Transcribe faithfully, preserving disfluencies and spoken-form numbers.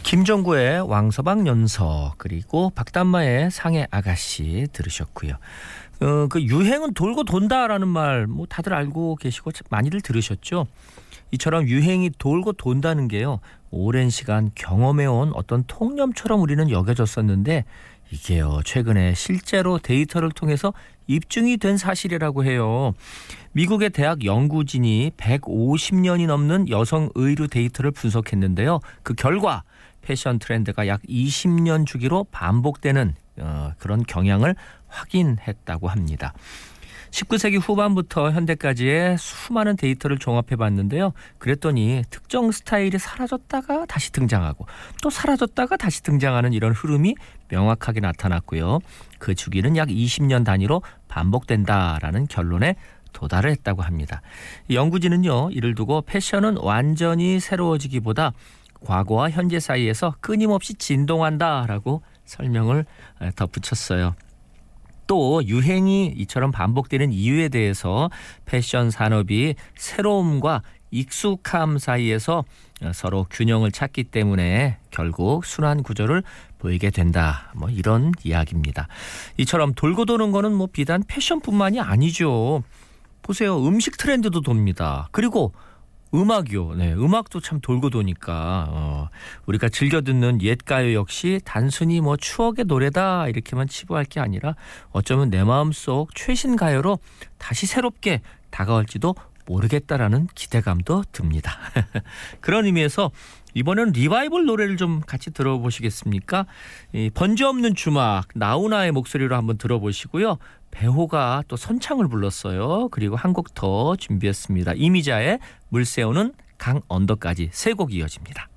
김종구의 왕서방 연서 그리고 박담마의 상해 아가씨 들으셨고요. 어, 그 유행은 돌고 돈다라는 말 뭐 다들 알고 계시고 많이들 들으셨죠. 이처럼 유행이 돌고 돈다는 게요, 오랜 시간 경험해온 어떤 통념처럼 우리는 여겨졌었는데 이게요 최근에 실제로 데이터를 통해서 입증이 된 사실이라고 해요. 미국의 대학 연구진이 백오십 년이 넘는 여성 의류 데이터를 분석했는데요. 그 결과 패션 트렌드가 약 이십 년 주기로 반복되는 어, 그런 경향을 확인했다고 합니다. 십구 세기 후반부터 현대까지의 수많은 데이터를 종합해봤는데요. 그랬더니 특정 스타일이 사라졌다가 다시 등장하고 또 사라졌다가 다시 등장하는 이런 흐름이 명확하게 나타났고요. 그 주기는 약 이십 년 단위로 반복된다라는 결론에 도달을 했다고 합니다. 연구진은요, 이를 두고 패션은 완전히 새로워지기보다 과거와 현재 사이에서 끊임없이 진동한다라고 설명을 덧붙였어요. 또 유행이 이처럼 반복되는 이유에 대해서 패션 산업이 새로움과 익숙함 사이에서 서로 균형을 찾기 때문에 결국 순환 구조를 보이게 된다. 뭐 이런 이야기입니다. 이처럼 돌고 도는 거는 뭐 비단 패션뿐만이 아니죠. 보세요. 음식 트렌드도 돕니다. 그리고 음악이요. 네, 음악도 참 돌고 도니까 어, 우리가 즐겨 듣는 옛가요 역시 단순히 뭐 추억의 노래다 이렇게만 치부할 게 아니라 어쩌면 내 마음속 최신 가요로 다시 새롭게 다가올지도 모르겠다라는 기대감도 듭니다. 그런 의미에서 이번에는 리바이벌 노래를 좀 같이 들어보시겠습니까? 이 번지 없는 주막 나훈아의 목소리로 한번 들어보시고요. 배호가 또 선창을 불렀어요. 그리고 한 곡 더 준비했습니다. 이미자의 물 새우는 강 언덕까지 세 곡 이어집니다.